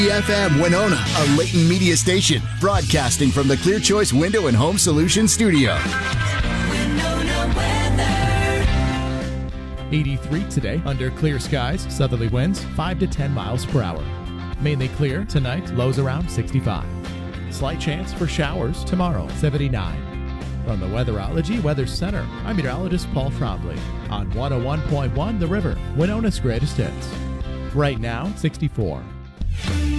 FM Winona, a Leighton Media station, broadcasting from the Clear Choice Window and Home Solutions studio. Winona weather. 83 today under clear skies, southerly winds 5 to 10 miles per hour. Mainly clear tonight, lows around 65. Slight chance for showers tomorrow, 79. From the Weatherology Weather Center, I'm meteorologist Paul Trombley on 101.1 The River, Winona's greatest hits. Right now, 64.